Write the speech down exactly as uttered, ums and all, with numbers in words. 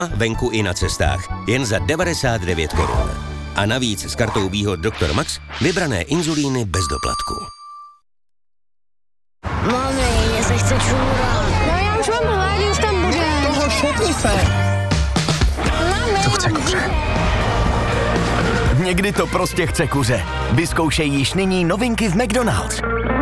venku i na cestách. Jen za devadesát devět korun. A navíc s kartou výhod doktor Max vybrané inzulíny bez doplatku. Mami, mně se chce čůrat. No já už mám hlad, už tam bude. Toho šutni se. Mami. To chce kuře. Někdy to prostě chce kuře. Vyzkoušej již nyní novinky v McDonald's.